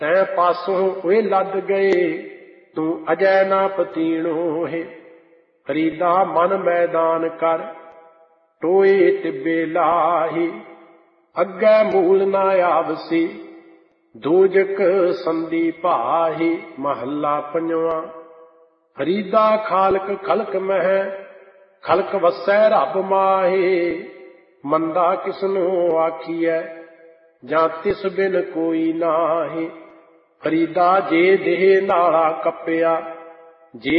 ਤੈਂ ਪਾਸੋਂ ਓਏ ਲੱਦ ਗਏ, ਤੂੰ ਅਜੈ ਨਾ ਪਤੀਣੋ ਹੈ। ਫਰੀਦਾ ਮਨ ਮੈਦਾਨ ਕਰ, ਟੋਏ ਟਿੱਬੇ ਲਾਹੀ। ਅੱਗੇ ਮੂਲ ਨਾ ਆਵਸੀ, ਦੋਜਕ ਸੰਧੀ ਭਾਹੀ। ਮਹੱਲਾ ਪੰਜਵਾਂ। ਫਰੀਦਾ ਖਾਲਕ ਖਲਕ ਮਹਿ, ਖਲਕ ਵਸੈ ਰੱਬ ਮਾਹੀ। ਮੰਦਾ ਕਿਸਨੂੰ ਆਖੀਐ, ਜਾਂ ਤਿਸ ਬਿਨ ਕੋਈ ਨਾਹੀ। ਫਰੀਦਾ ਜੇ ਦੇਹ ਨਾਲਾ ਕੱਪਿਆ, ਜੇ